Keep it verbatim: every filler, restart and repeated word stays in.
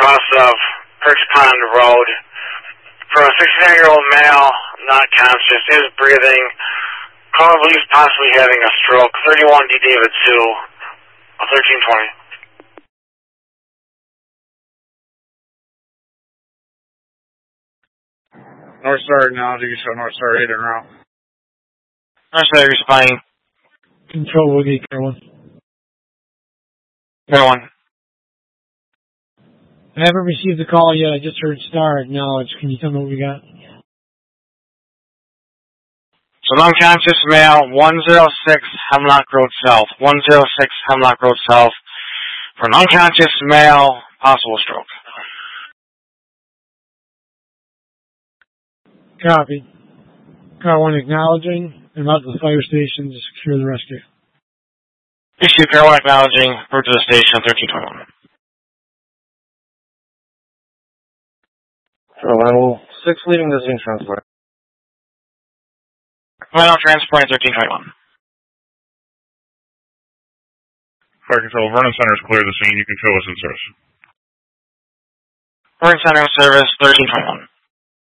across of Perch Pond Road for a sixty-nine-year-old male, not conscious, is breathing. Caller believes possibly having a stroke. thirty-one D David two, thirteen twenty. North Star now, you show North Star eight en route. North Star responding. Control Woody, Carolyn. Carolyn. I haven't received the call yet. I just heard Star acknowledge. Can you tell me what we got? So non-conscious male, one oh six Hemlock Road South. one oh six Hemlock Road South. For non-conscious male, possible stroke. Copy. Car one acknowledging and out to the fire station to secure the rescue. Issue Car one acknowledging. Report to the station, thirteen twenty-one. So level six leading the scene transport. Final transport, thirteen twenty-one. Fire Control, Vernon Center is clear of the scene. You can show us in service. Vernon Center service, thirteen twenty-one.